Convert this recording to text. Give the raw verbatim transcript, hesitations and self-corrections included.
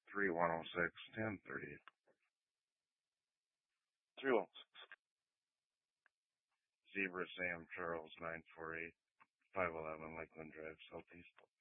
three one oh six, ten thirty. three one six. Zebra Sam Charles, nine four eight, five eleven Lakeland Drive, Southeast.